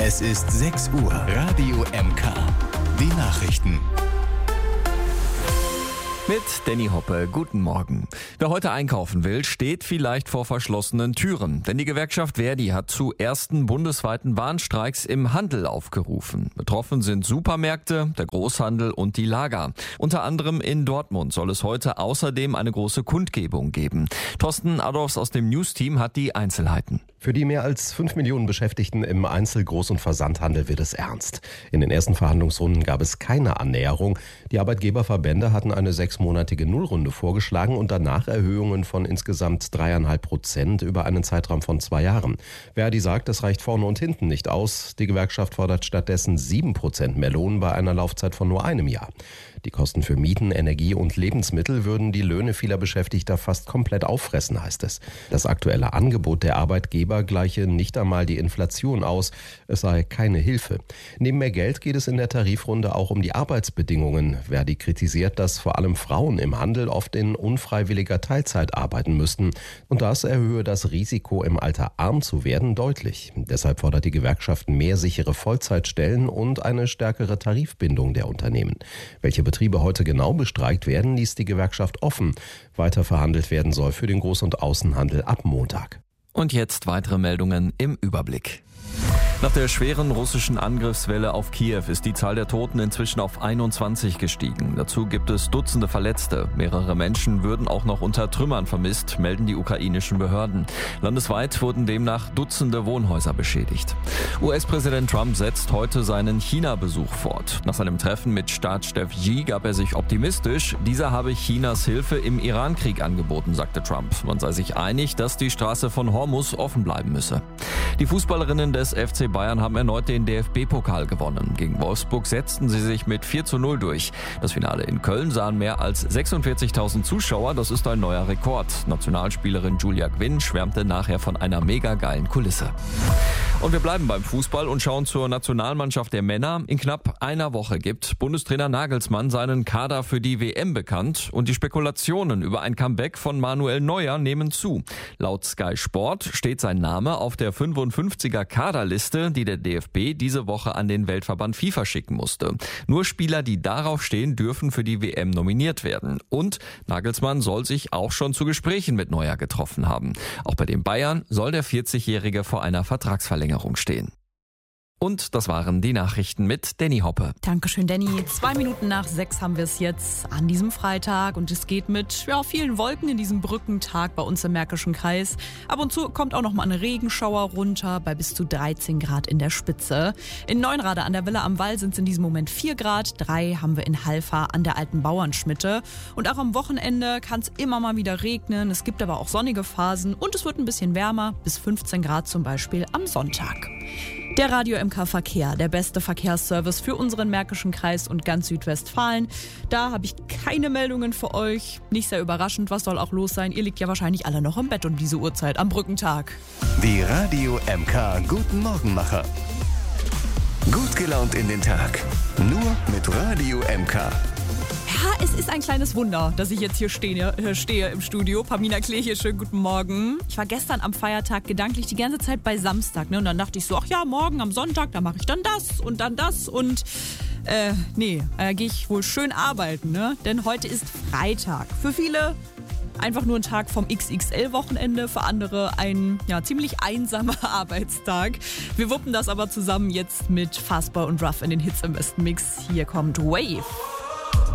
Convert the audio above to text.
Es ist 6 Uhr. Radio MK. Die Nachrichten. Mit Danny Hoppe, guten Morgen. Wer heute einkaufen will, steht vielleicht vor verschlossenen Türen. Denn die Gewerkschaft Verdi hat zu ersten bundesweiten Warnstreiks im Handel aufgerufen. Betroffen sind Supermärkte, der Großhandel und die Lager. Unter anderem in Dortmund soll es heute außerdem eine große Kundgebung geben. Thorsten Adolfs aus dem News-Team hat die Einzelheiten. Für die mehr als 5 Millionen Beschäftigten im Einzel-, Groß- und Versandhandel wird es ernst. In den ersten Verhandlungsrunden gab es keine Annäherung. Die Arbeitgeberverbände hatten eine 6-monatige Nullrunde vorgeschlagen und danach Erhöhungen von insgesamt 3,5% über einen Zeitraum von 2 Jahren. Verdi sagt, das reicht vorne und hinten nicht aus. Die Gewerkschaft fordert stattdessen 7% mehr Lohn bei einer Laufzeit von nur einem Jahr. Die Kosten für Mieten, Energie und Lebensmittel würden die Löhne vieler Beschäftigter fast komplett auffressen, heißt es. Das aktuelle Angebot der Arbeitgeber gleiche nicht einmal die Inflation aus, es sei keine Hilfe. Neben mehr Geld geht es in der Tarifrunde auch um die Arbeitsbedingungen. Verdi kritisiert, dass vor allem Frauen im Handel oft in unfreiwilliger Teilzeit arbeiten müssten. Und das erhöhe das Risiko, im Alter arm zu werden, deutlich. Deshalb fordert die Gewerkschaft mehr sichere Vollzeitstellen und eine stärkere Tarifbindung der Unternehmen. Welche Betriebe heute genau bestreikt werden, ließ die Gewerkschaft offen. Weiter verhandelt werden soll für den Groß- und Außenhandel ab Montag. Und jetzt weitere Meldungen im Überblick. Nach der schweren russischen Angriffswelle auf Kiew ist die Zahl der Toten inzwischen auf 21 gestiegen. Dazu gibt es Dutzende Verletzte. Mehrere Menschen würden auch noch unter Trümmern vermisst, melden die ukrainischen Behörden. Landesweit wurden demnach Dutzende Wohnhäuser beschädigt. US-Präsident Trump setzt heute seinen China-Besuch fort. Nach seinem Treffen mit Staatschef Xi gab er sich optimistisch. Dieser habe Chinas Hilfe im Iran-Krieg angeboten, sagte Trump. Man sei sich einig, dass die Straße von Hormuz offen bleiben müsse. Die Fußballerinnen des FC Bayern haben erneut den DFB-Pokal gewonnen. Gegen Wolfsburg setzten sie sich mit 4:0 durch. Das Finale in Köln sahen mehr als 46.000 Zuschauer. Das ist ein neuer Rekord. Nationalspielerin Julia Gwynn schwärmte nachher von einer mega geilen Kulisse. Und wir bleiben beim Fußball und schauen zur Nationalmannschaft der Männer. In knapp einer Woche gibt Bundestrainer Nagelsmann seinen Kader für die WM bekannt und die Spekulationen über ein Comeback von Manuel Neuer nehmen zu. Laut Sky Sport steht sein Name auf der 55er Kaderliste, die der DFB diese Woche an den Weltverband FIFA schicken musste. Nur Spieler, die darauf stehen, dürfen für die WM nominiert werden. Und Nagelsmann soll sich auch schon zu Gesprächen mit Neuer getroffen haben. Auch bei den Bayern soll der 40-Jährige vor einer Vertragsverlängerung stehen. Und das waren die Nachrichten mit Danny Hoppe. Dankeschön, Danny. 5:02 haben wir es jetzt an diesem Freitag und es geht mit vielen Wolken in diesem Brückentag bei uns im Märkischen Kreis. Ab und zu kommt auch noch mal ein Regenschauer runter bei bis zu 13 Grad in der Spitze. In Neuenrade an der Villa am Wall sind es in diesem Moment 4 Grad, 3 haben wir in Halfa an der alten Bauernschmitte. Und auch am Wochenende kann es immer mal wieder regnen, es gibt aber auch sonnige Phasen und es wird ein bisschen wärmer, bis 15 Grad zum Beispiel am Sonntag. Der Radio MK Verkehr, der beste Verkehrsservice für unseren Märkischen Kreis und ganz Südwestfalen. Da habe ich keine Meldungen für euch. Nicht sehr überraschend, was soll auch los sein? Ihr liegt ja wahrscheinlich alle noch im Bett um diese Uhrzeit am Brückentag. Die Radio MK Guten Morgenmacher. Gut gelaunt in den Tag. Nur mit Radio MK. Ja, es ist ein kleines Wunder, dass ich jetzt hier stehe im Studio. Pamina Klee hier, schönen guten Morgen. Ich war gestern am Feiertag gedanklich die ganze Zeit bei Samstag. Ne? Und dann dachte ich so, ach ja, morgen am Sonntag, da mache ich dann das und dann das. Und gehe ich wohl schön arbeiten. Ne? Denn heute ist Freitag. Für viele einfach nur ein Tag vom XXL-Wochenende, für andere ein ziemlich einsamer Arbeitstag. Wir wuppen das aber zusammen jetzt mit Fasper und Ruff in den Hits im besten Mix. Hier kommt Wave.